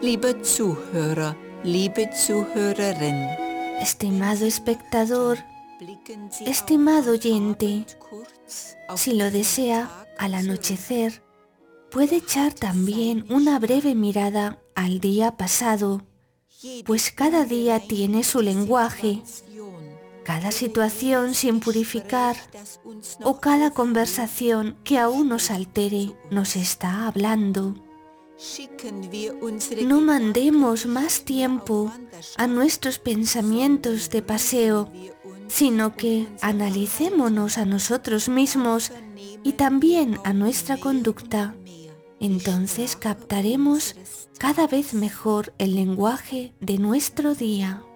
Liebe Zuhörer, liebe Zuhörerin, Estimado espectador, blicken Sie estimado auf den oyente, Abend kurz auf si lo den desea, Tag al zurück. anochecer, puede echar también una breve mirada al día pasado, pues cada día tiene su lenguaje, cada situación sin purificar o cada conversación que aún nos altere nos está hablando. No mandemos más tiempo a nuestros pensamientos de paseo, sino que analicémonos a nosotros mismos y también a nuestra conducta. Entonces captaremos cada vez mejor el lenguaje de nuestro día.